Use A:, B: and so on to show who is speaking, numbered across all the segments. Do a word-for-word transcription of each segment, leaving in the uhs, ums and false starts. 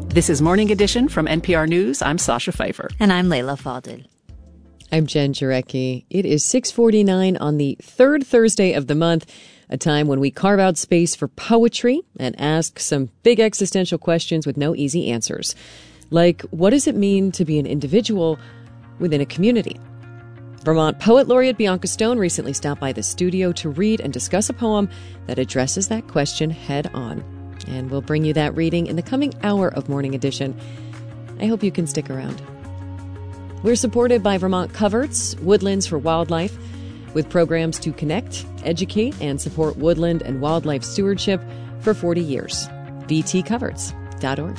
A: This is Morning Edition from N P R News. I'm Sasha Pfeiffer.
B: And I'm Leila Fadel.
C: I'm Jen Jarecki. It is six forty-nine on the third Thursday of the month, a time when we carve out space for poetry and ask some big existential questions with no easy answers. Like, what does it mean to be an individual within a community? Vermont Poet Laureate Bianca Stone recently stopped by the studio to read and discuss a poem that addresses that question head on. And we'll bring you that reading in the coming hour of Morning Edition. I hope you can stick around. We're supported by Vermont Coverts, Woodlands for Wildlife, with programs to connect, educate, and support woodland and wildlife stewardship for forty years. v t coverts dot org.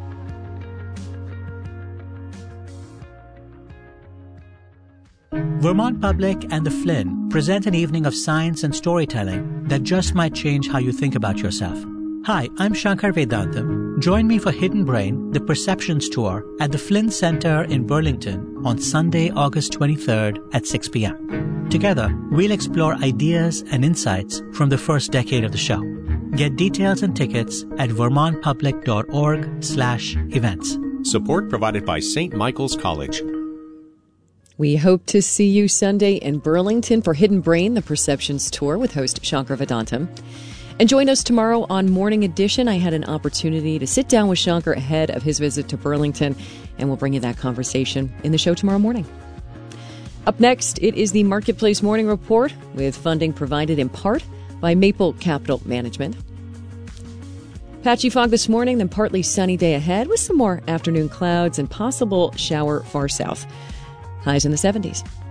D: Vermont Public and the Flynn present an evening of science and storytelling that just might change how you think about yourself. Hi, I'm Shankar Vedantam. Join me for Hidden Brain, the Perceptions Tour at the Flynn Center in Burlington on Sunday, August twenty-third at six p.m. Together, we'll explore ideas and insights from the first decade of the show. Get details and tickets at vermontpublic.org slash events.
E: Support provided by Saint Michael's College.
C: We hope to see you Sunday in Burlington for Hidden Brain, the Perceptions Tour with host Shankar Vedantam. And join us tomorrow on Morning Edition. I had an opportunity to sit down with Shankar ahead of his visit to Burlington, and we'll bring you that conversation in the show tomorrow morning. Up next, it is the Marketplace Morning Report with funding provided in part by Maple Capital Management. Patchy fog this morning, then partly sunny day ahead with some more afternoon clouds and possible shower far south. Highs in the seventies.